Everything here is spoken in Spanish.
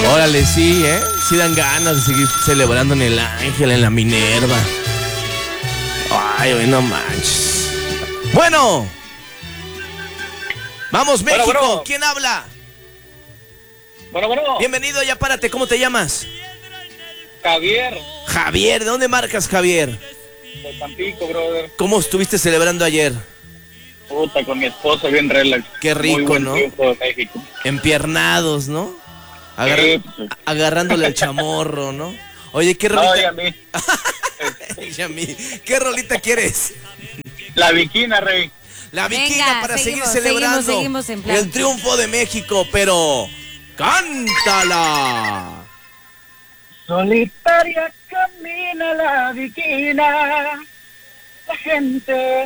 Órale, sí, ¿eh? Sí dan ganas de seguir celebrando en el Ángel, en la Minerva. Ay, güey, no manches. Bueno. Vamos, México. Bueno. ¿Quién habla? Bueno. Bienvenido, ya párate. ¿Cómo te llamas? Javier, Javier. ¿De dónde marcas, Javier? de Tampico, brother. ¿Cómo estuviste celebrando ayer? Puta, con mi esposa, bien relax. Qué rico, Muy buen ¿no? triunfo de México. Empiernados, ¿no? Sí. Agarrándole al chamorro, ¿no? Oye, ¿qué No, rolita? y a mí. Y a mí. ¿Qué rolita quieres? La viquina, rey. La Venga, viquina para seguimos, seguir celebrando seguimos en plan. el triunfo de México, pero ¡cántala! Solitaria camina la viquina, la gente